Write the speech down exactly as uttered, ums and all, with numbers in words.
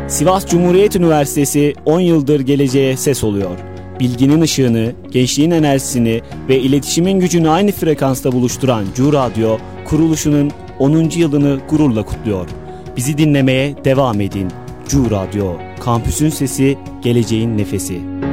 Sivas Cumhuriyet Üniversitesi on yıldır geleceğe ses oluyor. Bilginin ışığını, gençliğin enerjisini ve iletişimin gücünü aynı frekansta buluşturan Cu Radyo, kuruluşunun onuncu yılını gururla kutluyor. Bizi dinlemeye devam edin. Cu Radyo, kampüsün sesi, geleceğin nefesi.